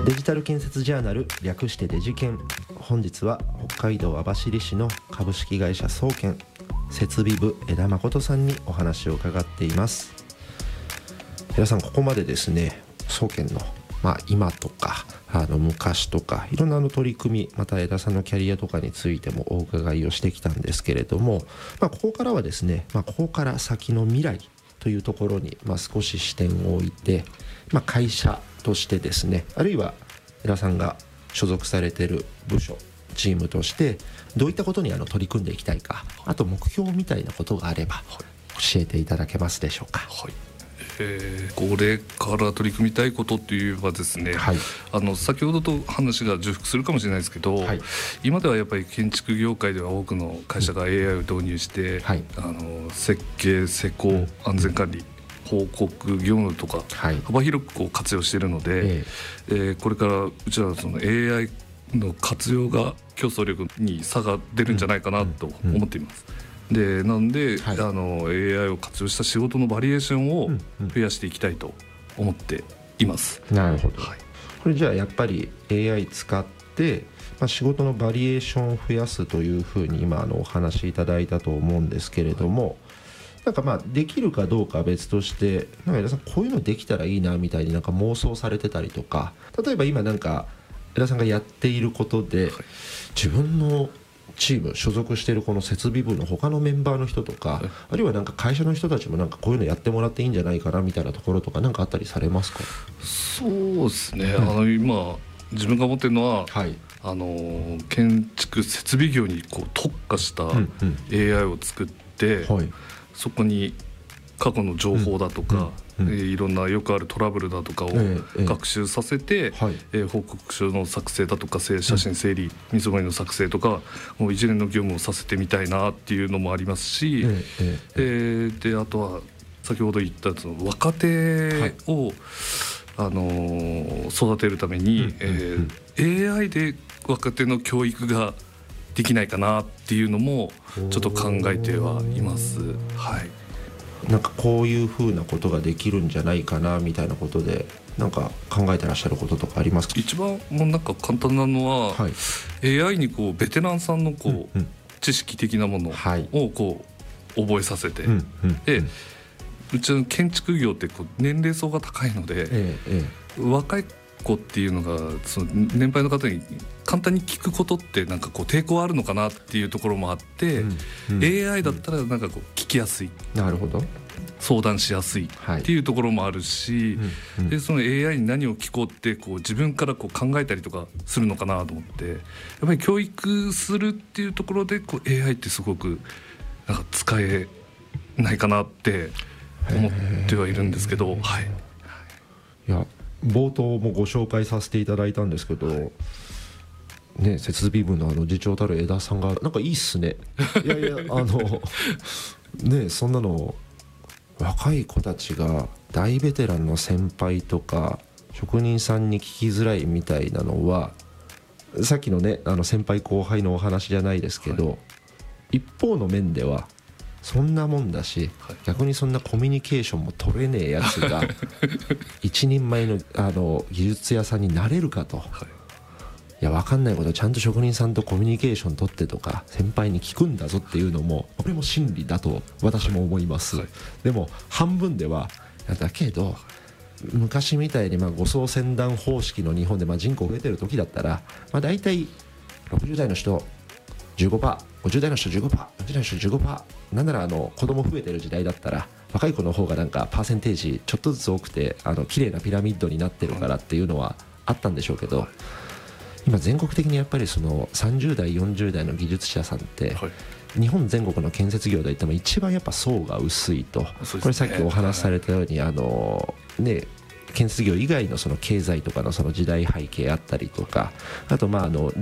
デジタル建設ジャーナル、略してデジケン。本日は北海道網走市の株式会社総研設備部枝誠さんにお話を伺っています。枝さん、ここまでですね、総研の今とか昔とかいろんな取り組み、また枝さんのキャリアとかについてもお伺いをしてきたんですけれども、ここからはですね、ここから先の未来というところに少し視点を置いて、会社としてですね、あるいは枝さんが所属されている部署チームとしてどういったことに取り組んでいきたいか、あと目標みたいなことがあれば教えていただけますでしょうか。 はい、これから取り組みたいことといえばですね、先ほどと話が重複するかもしれないですけど、今ではやっぱり建築業界では多くの会社が AI を導入して、設計施工安全管理報告業務とか幅広く活用しているので、これからうちらはその AI の活用が競争力に差が出るんじゃないかなと思っています。でなんで、AI を活用した仕事のバリエーションを増やしていきたいと思っています。 なるほど、これじゃあやっぱり AI 使って、仕事のバリエーションを増やすというふうに今お話しいただいたと思うんですけれども、できるかどうかは別として、枝さんこういうのできたらいいなみたいに妄想されてたりとか、例えば今枝さんがやっていることで、自分のチーム所属しているこの設備部の他のメンバーの人とか、あるいは会社の人たちもこういうのやってもらっていいんじゃないかなみたいなところとかあったりされますか？ そうですね、今自分が思ってるのは、建築設備業に特化した AI を作って、そこに過去の情報だとか、いろんなよくあるトラブルだとかを学習させて、報告書の作成だとか写真整理、見積もりの作成とかもう一連の業務をさせてみたいなっていうのもありますし、であとは先ほど言ったその若手を、育てるために、AI で若手の教育ができないかなっていうのもちょっと考えてはいます。 こういうふうなことができるんじゃないかなみたいなことで考えてらっしゃることとかありますか？ 一番簡単なのは、AI にベテランさんの知識的なものを覚えさせて、でうちの建築業って年齢層が高いので、若い子っていうのがその年配の方に簡単に聞くことって抵抗あるのかなっていうところもあって、AI だったら聞きやすい、 なるほど、 相談しやすいっていうところもあるし、でその AI に何を聞こうって自分から考えたりとかするのかなと思って、やっぱり教育するっていうところでAI ってすごく使えないかなって思ってはいるんですけど、 いや冒頭もご紹介させていただいたんですけど、設備部の次長たる枝さんがいいっすね。いやそんなの若い子たちが大ベテランの先輩とか職人さんに聞きづらいみたいなのは、さっきの先輩後輩のお話じゃないですけど、一方の面ではそんなもんだし、逆にそんなコミュニケーションも取れねえやつが一人前の技術屋さんになれるかと、いや分かんないことちゃんと職人さんとコミュニケーション取ってとか先輩に聞くんだぞっていうのも、これも真理だと私も思います。でも半分ではだけど、昔みたいに護送船団方式の日本で人口増えてる時だったら、だいたい60代の人 15%、50代の人 15%、40代の人 15%、なんなら子供増えてる時代だったら若い子の方がパーセンテージちょっとずつ多くて綺麗なピラミッドになってるからっていうのはあったんでしょうけど、今全国的にやっぱりその30代40代の技術者さんって、日本全国の建設業で言っても一番やっぱ層が薄いと、これさっきお話しされたように建設業以外のその経済とかのその時代背景あったりとか、あと